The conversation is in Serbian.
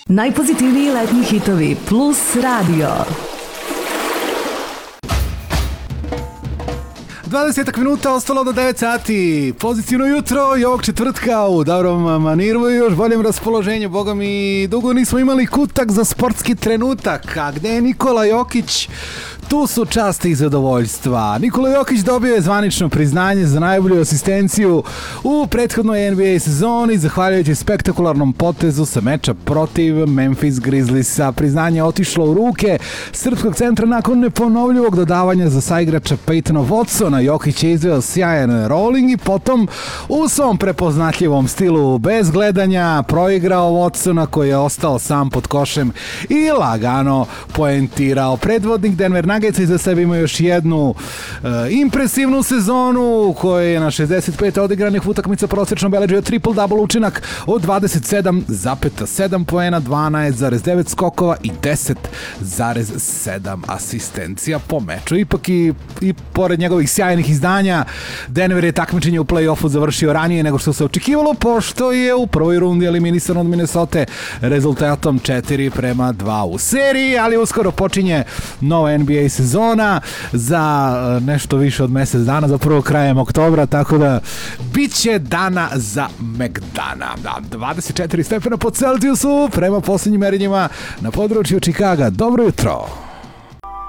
Najpozitivniji letnji hitovi Plus Radio. 20 minuta ostalo do 9 sati. Pozitivno jutro i ovog četvrtka u dobrom maniru i još boljem raspoloženju. Boga mi, dugo nismo imali kutak za sportski trenutak. A gde je Nikola Jokić? Tu su časti i zadovoljstva. Nikola Jokić dobio je zvanično priznanje za najbolju asistenciju u prethodnoj NBA sezoni, zahvaljujući spektakularnom potezu sa meča protiv Memphis Grizzliesa. Priznanje je otišlo u ruke srpskog centra nakon neponovljivog dodavanja za saigrača Peytona Watsona. Jokić je izveo sjajan rolling i potom u svom prepoznatljivom stilu bez gledanja proigrao Watsona koji je ostao sam pod košem i lagano poentirao. Predvodnik Denver Nuggets iza sebe ima još jednu impresivnu sezonu u kojoj je na 65 odigranih utakmica prosečno beležio triple-double učinak od 27,7 poena, 12,9 skokova i 10,7 asistencija po meču. Ipak i pored njegovih sjajnih izdanja, Denver je takmičenje u play-offu završio ranije nego što se očekivalo, pošto je u prvoj rundi eliminisan od Minnesota rezultatom 4-2 u seriji, ali uskoro počinje nova NBA sezona za nešto više od mjesec dana, zapravo krajem oktobra, tako da bit će dana za Megdana. 24 stepena po Celzijusu prema posljednjim merenjima na području Čikaga. Dobro jutro!